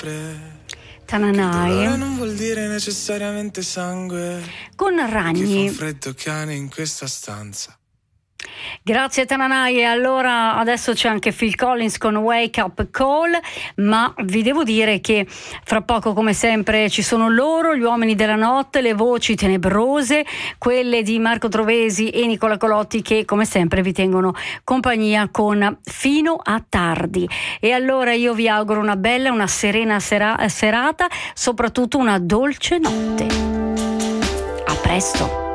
Tananai non vuol dire necessariamente sangue. con Ragni. Che fa freddo cane in questa stanza. Grazie Tananai, e allora adesso c'è anche Phil Collins con Wake Up Call, ma vi devo dire che fra poco come sempre ci sono loro, gli uomini della notte, le voci tenebrose, quelle di Marco Trovesi e Nicola Colotti, che come sempre vi tengono compagnia con Fino a tardi. E allora io vi auguro una bella, una serena serata, soprattutto una dolce notte. A presto.